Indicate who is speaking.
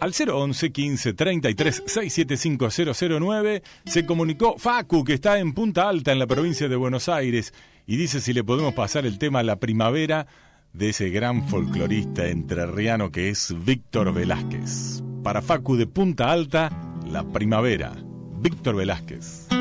Speaker 1: Al 011 15 33 675 009 se comunicó Facu, que está en Punta Alta, en la provincia de Buenos Aires, y dice si le podemos pasar el tema La Primavera de ese gran folclorista entrerriano que es Víctor Velázquez. Para Facu de Punta Alta, La Primavera, Víctor Velázquez.